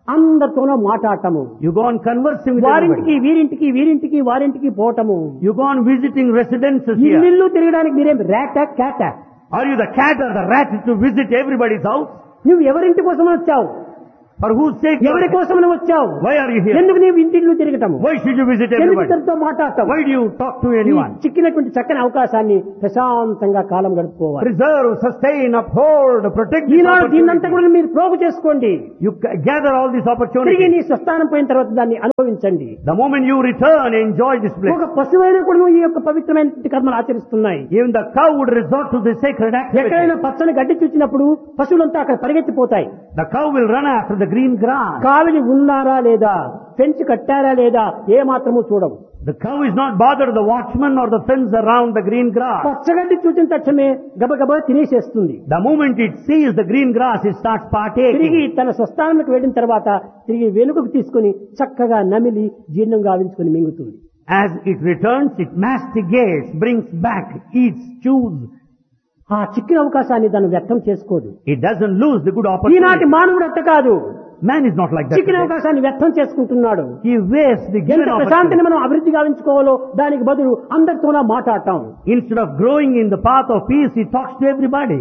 అందరితోనూ మాట్లాడటము, You go on conversing with వారింటికి everybody. వీరింటికి వీరింటికి వారింటికి పోవటము, You go on visiting residences here. ఇల్లు తిరగడానికి మీరేం ర్యాటా క్యాటా? Are you the cat or the rat to visit everybody's house? నువ్వు ఎవరింటి కోసం వచ్చావు? For whose sake? you ఎవరి are- కోసం వచ్చావు? Why are you here? ఎందుకు నీవు ఇంటిల్లు తిరగటము? Why should you visit ఎందుకు everybody? ఇతరులతో మాట్లాడతావు? Why do you talk to ఈ anyone? చిక్కినటువంటి చక్కని అవకాశాన్ని ప్రశాంతంగా కాలం గడుపుకోవాలి. Preserve, sustain, uphold, protect this ఈనాడు దీన్నంతా opportunity. కూడా మీరు ప్రోగు చేసుకోండి. You g- gather all these తిరిగి opportunities. నీ స్వస్థానం పోయిన తర్వాత దాన్ని అనుభవించండి. The moment you return, enjoy this place. ఒక పశువైన కూడా ఈ యొక్క పవిత్రమైన కర్మలు ఆచరిస్తున్నాయి. Even the cow would resort to this sacred activity. ఎక్కడైనా పచ్చని గడ్డి చూసినప్పుడు పశువులంతా అక్కడ పరిగెత్తిపోతాయి. The cow will run after the green grass. కావిలి ఉన్నారా లేదా, ఫెన్స్ కట్టారా లేదా ఏ మాత్రము చూడవు. The cow is not bothered the watchman or the fence around the green grass. పచ్చగడ్డి చూసిన తక్షణమే గబగబా తినేసేస్తుంది. The moment it sees the green grass, it starts తిరిగి partaking. తన స్వస్థానానికి వెళ్ళిన తర్వాత తిరిగి వెనుకకు తీసుకుని చక్కగా నమిలి జీర్ణం గావించుకుని మింగుతుంది. As it returns, it masticates, brings back, eats, chews. ఆ చిక్కిన అవకాశాన్ని దాన్ని వ్యక్తం చేసుకోదు. It doesn't lose the good ఈనాటి opportunity. మానవుడు అట్ట కాదు, Man is not like that చిక్కిన today. అవకాశాన్ని వ్యక్తం చేసుకుంటున్నాడు. He wastes the given ఎంత ప్రశాంతిని opportunity. మనం అభివృద్ధి గావించుకోవాలో దానికి బదులు అందరితోనా మాట్లాడటం. Instead of growing in the path of peace, he talks to everybody.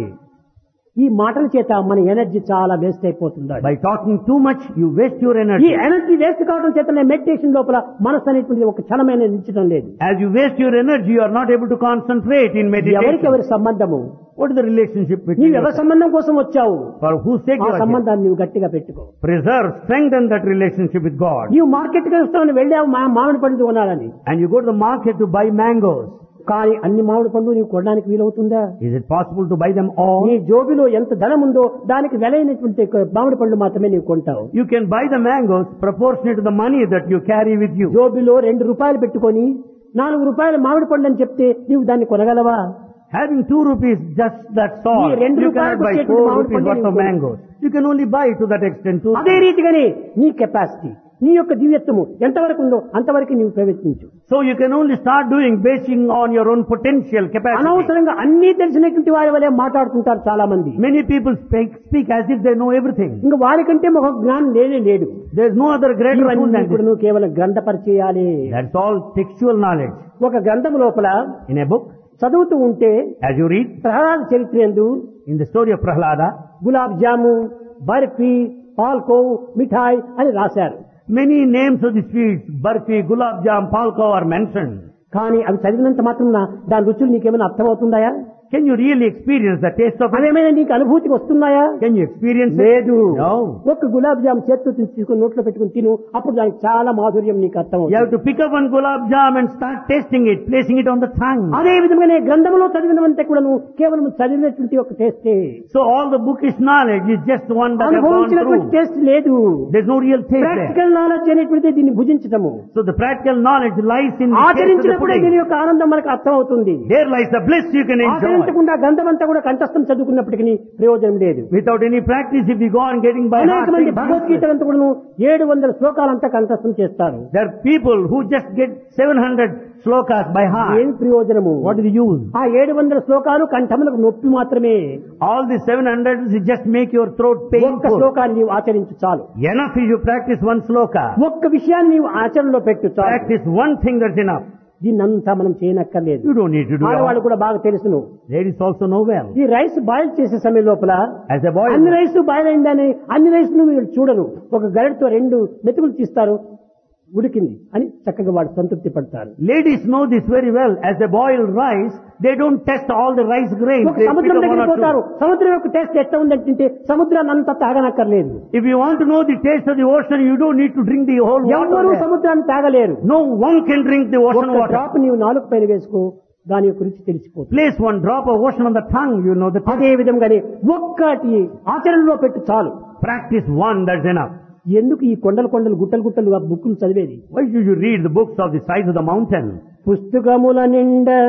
ఈ మాటల చేత మన ఎనర్జీ చాలా వేస్ట్ అయిపోతుంది. By talking too much, you waste your ఈ energy. ఎనర్జీ వేస్ట్ కావడం చేతనే మెడిటేషన్ లోపల మనసు అనేటువంటిది ఒక క్షణమైన నిలిచడం లేదు. As you waste your energy, you are not able to concentrate in ఎవరికి meditation. ఎవరి సంబంధము? What is the relationship between నీవు you? ఎవరి సంబంధం కోసం వచ్చావు? For whose sake ఆ you are here? సంబంధాన్ని నువ్వు గట్టిగా పెట్టుకో. Preserve, strengthen that relationship with God. నీవు మార్కెట్ కి వస్తావని వెళ్ళావు మా మామిడి పండు కొనాలని, And you go to the market to buy mangoes. కానీ అన్ని మామిడి పండు నీవు కొనడానికి వీలవుతుందా? Is it possible to buy them all? నీ జోబిలో ఎంత ధనం ఉందో దానికి వెలైనటువంటి మామిడి పండు మాత్రమే నీవు కొంటావు. You can buy the mangoes proportionate to the money that you carry with you. జోబిలో రెండు రూపాయలు పెట్టుకొని నాలుగు రూపాయలు మామిడి పండు అని చెప్తే నీవు దాన్ని కొనగలవా? Having two rupees, just that's all. ఈ రెండు You cannot రూపాయలకు buy వచ్చేటువంటి four మామిడి rupees పండు worth of నీవు mangoes. You can only buy to that extent two అదే rupees. రీతిగానే నీ కెపాసిటీ, నీ యొక్క దివ్యత్వము ఎంతవరకు ఉందో అంతవరకు నీవు ప్రయత్నించు. So you can only start doing basing on your own potential capacity. అనవసరంగా అన్ని తెలిసినటువంటి వారి వల్లే మాట్లాడుతుంటారు చాలా మంది. Many people speak, speak as if they know everything. ఇంకా వారికంటే ఒక జ్ఞానం లేనే లేదు. There is no other greater fool ఇవన్నీ than ఇప్పుడు this. నువ్వు కేవలం గ్రంథ పరిచయాలే. That's all textual knowledge. ఒక గ్రంథం లోపల In a book, చదువుతూ ఉంటే as you read, ప్రహ్లాద చరిత్ర యందు in the story of Prahlada, gulab జాము, బర్ఫీ, పాల్కోవ్, మిఠాయి అని రాశారు. many names of the sweets, barfi, gulab jam, palko are mentioned. కానీ అవి చదివినంత మాత్రం దాని రుచులు నీకేమైనా అర్థమవుతుందాయా? Can you really experience the taste of it? అవేమైనా నీకు అనుభూతికి వస్తున్నాయా? Can you experience it? లేదు. No. ఒక గులాబ్ జామ్ చేత్తో తీసుకుని నోట్లో పెట్టుకుని తిను, అప్పుడు దానికి చాలా మాధుర్యం నీకు You have అర్థమవుతుంది. to pick up one gulab jam and start tasting it, placing it on the tongue. అదే విధంగానే గ్రంథంలో చదివినవంటే కూడా నువ్వు కేవలం చదివినటువంటి ఒక టేస్టే, So all the bookish knowledge is just one that have gone అనుభవించినటువంటి through. టేస్ట్ లేదు. There's no real taste there. Practical knowledge అనేటువంటిది దీన్ని భుజించటము. So the practical knowledge lies in the taste of the ఆచరించినప్పుడే దీని pudding. యొక్క ఆనందం మనకు అర్థమవుతుంది. There lies the bliss you can enjoy. ఆచరించకుండా గ్రంథం అంతా కూడా కంఠస్థం చదువుకున్నప్పటికీ ప్రయోజనం లేదు. Without any practice, if you go on getting by heart, అనేక మంది things భగవద్గీత useless. అంతా కూడా ఏడు వందల శ్లోకాలంతా కంఠస్థం చేస్తారు. There are people who just get seven hundred slokas by ఏం heart. ప్రయోజనము? What is the use? ఆ ఏడు వందల శ్లోకాలు కంఠములకు నొప్పి మాత్రమే. All the seven hundred is just make your throat ఒక్క painful. శ్లోకాన్ని నీవు ఆచరించు చాలు. Enough if you practice one sloka. ఒక్క విషయాన్ని నీవు ఆచరణలో పెట్టు చాలు. Practice one thing, that's enough. దీన్నంతా మనం చేయనక్కర్లేదు. You don't need to do ఆడవాళ్ళు all. కూడా బాగా తెలుసును. Ladies also know well. ఈ రైస్ బాయిల్ చేసే సమయం లోపల As a boy, అన్ని రైస్ బాయిల్ అయిందని అన్ని రైస్ ను మీరు చూడరు. ఒక గరిటతో రెండు మెతుకులు తీస్తారు, ఉడికింది అని చక్కగా వాడు సంతృప్తి పడతారు. ladies know this very well. As they boil rice, they don't test all the rice grains. ఒక They pick సముద్రం up one దగ్గరికి or పోతారు, two. సముద్రం యొక్క టేస్ట్ ఎట్లా ఉందంటే సముద్రాన్ని అంతా తాగనక్కర్లేదు. If you want to know the taste of the ocean, you don't need to drink the whole water ఎవ్వరూ there. సముద్రాన్ని తాగలేరు. No one can drink the ocean ఒక water. డ్రాప్ నీవు నాలుగు పైన వేసుకో, దాని యొక్క రుచి తెలిసిపోతుంది. Place one drop of ocean on the tongue, you know the taste. అదే విధంగానే ఒక్కటి ఆచరణలో పెట్టు చాలు. Practice one, that's enough. ఎందుకు ఈ కొండలు కొండలు గుట్టలు గుట్టలు ఆ బుక్కులు చదివేది? Why should you read the books of the size of the mountain? పుస్తకముల నిండా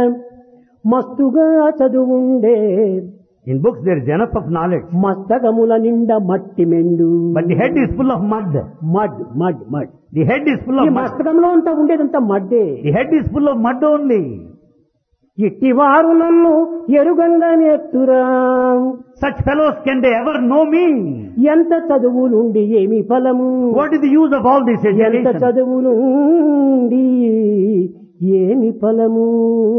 మస్తుగా చదువుండే, In books there is enough of knowledge. మస్తకముల నిండా మట్టి మెండు. But the head is full of mud. Mud mud mud The head is full ఈ of mud. మస్తకంలో అంతా ఉండేదంతా మడ్డే. The head is full of mud only. ఇట్టివారు నన్ను ఎరుగంగా నేర్తురా. Such fellows, can they ever know me? ఎంత చదువులుండి ఏమి ఫలము, What is the use of all this ఎంత education? చదువులుండి ఏమి ఫలము.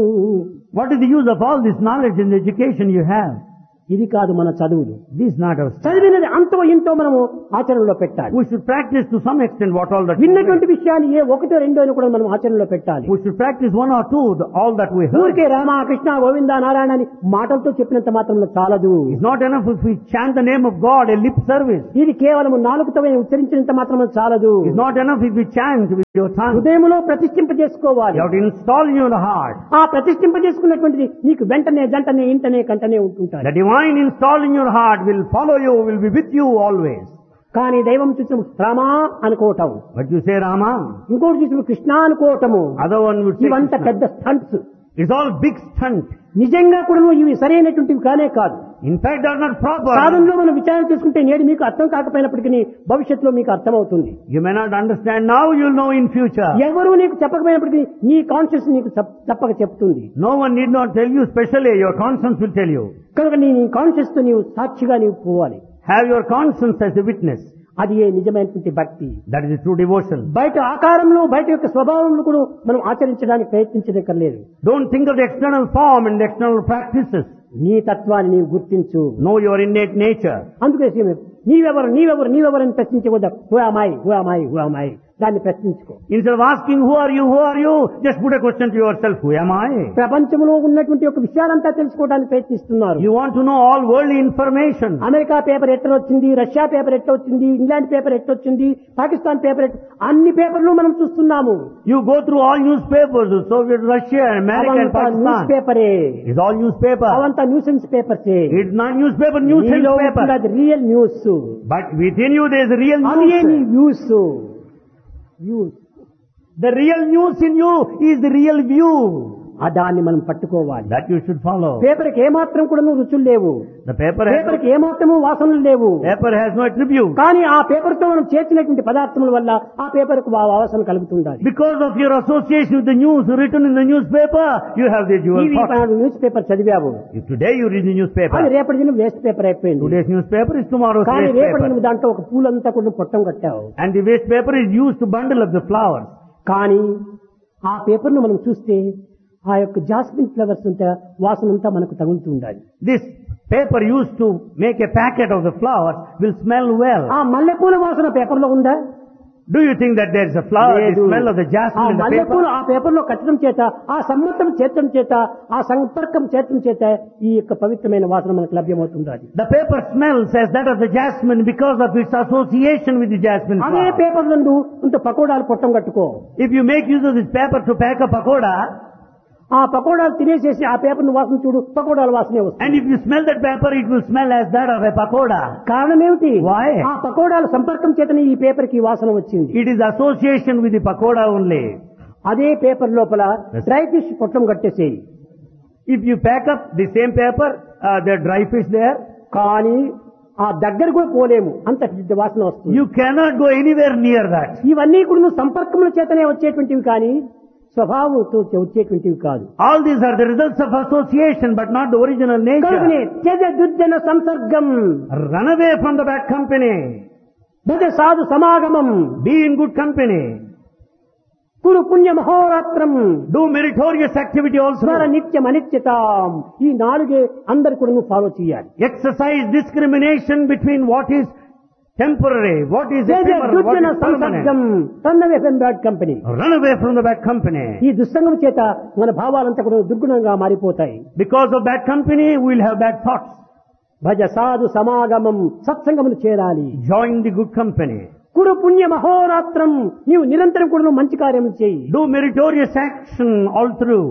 What is the use of all this knowledge and education you have? ఇది కాదు మన చదువులు. This is not our study. చదివినది అంతో ఇంతో మనము ఆచరణలో పెట్టాలి. We should practice to some extent what all that we విన్నటువంటి విషయాన్ని ఏ ఒకటో రెండో అని కూడా మనం ఆచరణలో పెట్టాలి. We should practice one or two, the, all that we heard. ఊరికే రామ కృష్ణ గోవింద నారాయణ అని మాటలతో చెప్పినంత మాత్రంలో చాలదు. It's not enough if we chant the name of God, a lip service. ఇది కేవలం నాలుగుతో ఉచ్చరించినంత మాత్రమే చాలదు. It's not enough if we chant with your tongue. హృదయంలో ప్రతిష్ఠింప చేసుకోవాలి. You have to install in your heart. ఆ ప్రతిష్ఠింప చేసుకున్నటువంటిది నీకు వెంటనే జంటనే ఇంటనే కంటనే ఉంటుంటాయి. The divine installed in your heart will follow you, will be with you always. కానీ దైవం చూసిన రామా అనుకోవటం, But you say Rama, ఇంకోటి చూసిన Krishna అనుకోవటము, other one would say ఇవంతా Krishna. పెద్ద stunts. It's all big stunt. నిజంగా కూడా ఇవి సరైనటువంటివి కానే కాదు. In fact, they are not proper. సాధనలో మనం విచారణ చేసుకుంటే నేడు మీకు అర్థం కాకపోయినప్పటికీ భవిష్యత్తులో మీకు అర్థమవుతుంది. You may not understand now, you'll know in future. ఎవరు నీకు చెప్పకపోయినప్పటికీ నీ కాన్షియస్ నీకు చెప్- చెప్పక చెప్తుంది. No one need not tell you specially, your conscience will tell you. కనుక నీ కాన్షియస్ తో నీవు సాక్షిగా నీవు పోవాలి. Have your conscience as a witness. అది ఏ నిజమైనటువంటి భక్తి. That is a true devotion. బయట ఆకారంలో బయట యొక్క స్వభావంలో కూడా మనం ఆచరించడానికి ప్రయత్నించదక్కర్లేదు. Don't think of the external form and the external practices. నీ తత్వాన్ని నీవు గుర్తించు. Know your innate nature. అందుకే నీవెవరు నీవెవరు నీవెవరని ప్రశ్నించకూడదు. హూ అమాయి హూ అమాయి హూ అమాయి దాన్ని ప్రశ్నించుకో. Instead of asking who are you, who are you, just put a question to yourself, who am I? ప్రపంచంలో ఉన్నటువంటి ఒక విషయాలంతా తెలుసుకోవడానికి ప్రయత్నిస్తున్నారు. You want to know all worldly information. America paper ఎట్లా వచ్చింది, Russia paper ఎట్లా వచ్చింది, ఇంగ్లాండ్ పేపర్ ఎట్లా వచ్చింది, పాకిస్తాన్ పేపర్ ఎట్లా, అన్ని పేపర్లు మనం చూస్తున్నాము. You go through all newspapers, Soviet Russia, America and అవంతా news Pakistan. పేపరే, It's all newspaper. అవంతా nuisance పేపర్సే. It's not newspaper, nuisance paper. అది real news. But within you there is a real అది నీ news. News. News The real news in you is the real view. ఆ దాన్ని మనం పట్టుకోవాలి. That you should follow. పేపర్కి ఏమాత్రం కూడా రుచులు లేవు. The paper has, పేపర్కి ఏమాత్రము వాసనలు లేవు. paper has no attribute. కానీ ఆ పేపర్ తో మనం చేర్చినటువంటి పదార్థముల వల్ల ఆ పేపర్ కు వాసన కలుగుతుండాలి. Because of your association with the news written in the newspaper, you have the dual TV thought. News paper చదివావు, If today you read the అది newspaper, రేపటి దినం వేస్ట్ పేపర్ అయిపోయింది. today's newspaper is tomorrow's కానీ waste రేపటి దినం paper. దాంట్లో ఒక పూలంతా కూడా పొట్టం కట్టావు. And the waste paper is used to bundle up the flowers. కానీ ఆ పేపర్ ను మనం చూస్తే ఆ యొక్క జాస్మిన్ ఫ్లవర్స్ అంతా వాసన అంతా మనకు తగులుతూ ఉండాలి. This paper used to make a packet of the flowers will smell well. ఆ మల్లెపూల వాసన పేపర్ లో ఉందా? Do you think that there is a flower, the లేదు. smell of the ఆ jasmine in the మల్లెపూలు paper? ఆ పేపర్ లో కట్టడం చేత, ఆ సమ్మతం చేర్చడం చేత, ఆ సంపర్కం చేర్చడం చేత ఈ యొక్క పవిత్రమైన వాసన మనకు లభ్యమవుతుంది. The paper smells as that of the jasmine because of its association with the jasmine అదే flower. పేపర్ నందు ఇంత పకోడాలు పొట్టం కట్టుకో. If you make use of this paper to pack a pakoda, ఆ పకోడాలు తినేసేసి ఆ పేపర్ ను వాసన చూడు, పకోడాల వాసనే వస్తుంది. and if you smell that paper, it will smell as that of a pakoda. కారణం ఏమిటి? Why? ఆ పకోడాల సంపర్కం చేతనే ఈ పేపర్ కి వాసన వచ్చింది. It is association with the pakoda only. అదే పేపర్ లోపల dry fish పొట్టం కట్టేసేయి. If you pack up the same paper, uh, the dry fish there, కానీ ఆ దగ్గర కూడా పోలేము, అంత పెద్ద వాసన వస్తుంది. you cannot go anywhere near that. ఇవన్నీ కూడా నువ్వు సంపర్కముల చేతనే వచ్చేటువంటివి కానీ స్వభావంతో వచ్చేటువంటివి కాదు. All these are the results of association, but not the original కనుకనే nature. త్యజ దుర్జన సంసర్గం, Run away from the bad company. భజ సాధు సమాగమం, Be in good company. కురు పుణ్య మహోరాత్రం, Do meritorious activity స్మర also. నిత్యం అనిత్యతాం. ఈ నాలుగే అందరు కూడా నువ్వు ఫాలో చేయాలి. Exercise discrimination between what is temporary, what is త్యజ ephemeral, what దుర్జన is సంసర్గం, permanent. Run away from bad company. Run away from the bad company. ఈ దుస్సంగం చేత మన భావాలంతా కూడా దుర్గుణంగా మారిపోతాయి. Because of bad company, we will have bad thoughts. భజ సాధు సమాగమం, సత్సంగమును చేరాలి. Join the good company. కురు పుణ్య మహోరాత్రం, నీవు నిరంతరం కూడా నువ్వు మంచి కార్యములు చేయి. Do meritorious action all through.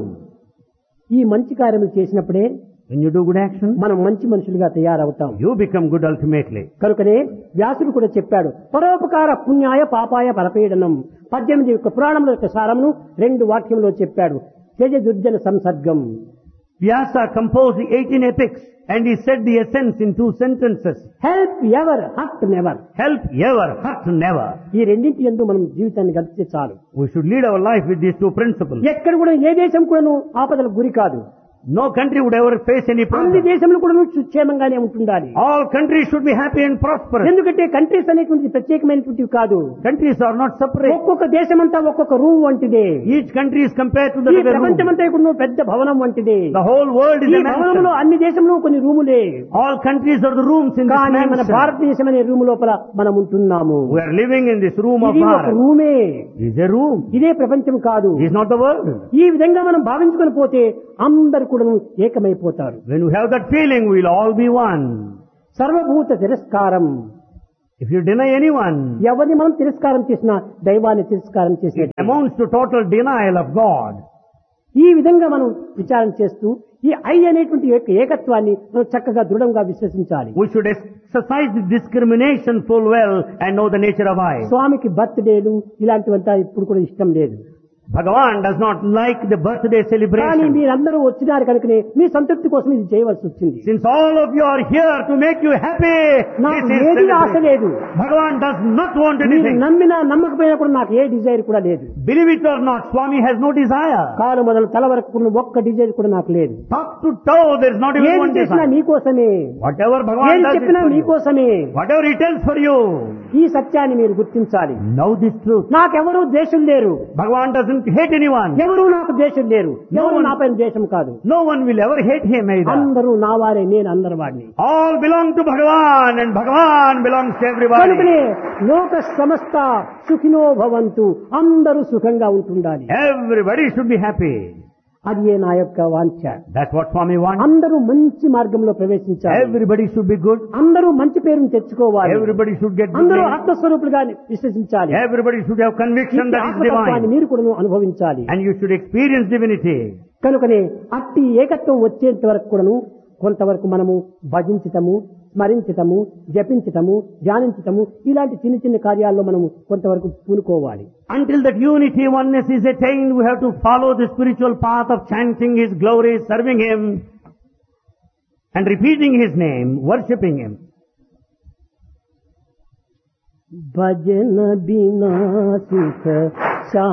ఈ మంచి కార్యములు చేసినప్పుడే When you do good action, మనం మంచి మనుషులుగా తయారవుతాం. you become good ultimately. కనుకనే వ్యాసుడు కూడా చెప్పాడు, పరోపకార పుణ్యాయ పాపాయ పరపీడనం. పద్దెనిమిది యొక్క పురాణముల యొక్క సారమును రెండు వాక్యంలో చెప్పాడు. త్యజ దుర్జన సంసర్గం. Vyasa composed the eighteen epics and he said the essence in two sentences. Help ever, hurt never. Help ever, hurt never. ఈ రెండింటి యందు మనం జీవితాన్ని గడిపితే చాలు. We should lead our life with these two principles. ఎక్కడ కూడా ఏ దేశం కూడాను ఆపదలకు గురి కాదు. No country would ever face any అన్ని problem. దేశములు కూడా సుక్షేమంగానే ఉంటుండాలి. All countries should be happy and prosperous. ఎందుకంటే కంట్రీస్ అనేటువంటిది ప్రత్యేకమైనటువంటివి కాదు. Countries are not separate. ఒక్కొక్క దేశమంతా ఒక్కొక్క రూమ్ వంటిదే. Each country is compared to the ఈ other room. ప్రపంచమంతా ఇప్పుడు పెద్ద భవనం వంటిదే. The whole world is ఈ a భవనంలో mansion. అన్ని దేశంలో కొన్ని రూములే. All countries are the rooms in this కానీ మన mansion. భారతదేశం అనే రూమ్ లోపల మనం ఉంటున్నాము. We are living in this room of ఇది ఒక Bharat. రూమే. It is a room. ఇదే ప్రపంచం కాదు. It is not the world. ఈ విధంగా మనం భావించుకొని పోతే అందరు కూడా ఏకమైపోతారు. When we have that feeling, we will all be one. సర్వభూత తిరస్కారం. If you deny anyone, ఎవరిని మనం తిరస్కారం చేసినా దైవాన్ని తిరస్కారం it చేసినట్టు. amounts to total denial of God. ఈ విధంగా మనం విచారం చేస్తూ ఈ ఐ అనేటువంటి యొక్క ఏకత్వాన్ని మనం చక్కగా దృఢంగా విశ్వసించాలి. We should exercise the discrimination full well and know the nature of I. స్వామికి బర్త్డేలు ఇలాంటివంతా ఇప్పుడు కూడా ఇష్టం లేదు. Bhagavan does not like the birthday కానీ celebration. మీరందరూ వచ్చినారు కనుకనే మీ సంతృప్తి కోసం ఇది చేయవలసి వచ్చింది. Since all of you are here to make you happy, నాకు this is ఏది ఆశ celebration. లేదు. Bhagavan does not want మీరు anything. నమ్మినా నమ్మకపోయినా కూడా నాకు ఏ డిజైర్ కూడా లేదు. Believe it or not, Swami has no desire. కాలు మొదలు తల వరకు కూడా ఒక్క డిజైర్ కూడా నాకు లేదు. Top to toe, there is not even ఏది one చేసినా desire. మీకోసమే, Whatever Bhagavan ఏది does is చెప్పినా for you. మీకోసమే. Whatever he tells for you. ఈ సత్యాన్ని మీరు గుర్తించాలి. Know this truth. నాకెవరూ ద్వేషం లేరు. Bhagavan doesn't hate anyone. ఎవరు నాకు ద్వేషం లేరు. ఎవరు one- నాపైన ద్వేషం కాదు. No one will ever hate him either. అందరూ నా వారే, నేను అందరి వాడిని. All belong to Bhagavan and Bhagavan belongs to everybody. కనుకనే లోక సమస్త సుఖినో భవంతు, అందరూ సుఖంగా ఉంటుండాలి. Everybody should be happy. అది ఏ నా యొక్క వాంఛ. That's what Swami wants. అందరూ మంచి మార్గంలో ప్రవేశించాలి. Everybody should be good. అందరూ మంచి పేరును తెచ్చుకోవాలి. Everybody should get good అందరూ name. ఆత్మస్వరూపులుగా విశ్వసించాలి. Everybody should have conviction ఈ that is ఆత్మతత్వాన్ని divine. మీరు కూడా అనుభవించాలి. And you should experience divinity. కనుకనే అట్టి ఏకత్వం వచ్చేంత వరకు కూడాను కొంతవరకు మనము భజించటము, స్మరించటము, జపించటము, ధ్యానించటము ఇలాంటి చిన్న చిన్న కార్యాల్లో మనము కొంతవరకు పూనుకోవాలి. Until that unity, oneness is attained, we have to follow the spiritual path of chanting His glory, serving Him, and repeating His name, worshipping Him. భజన బినా సుఖ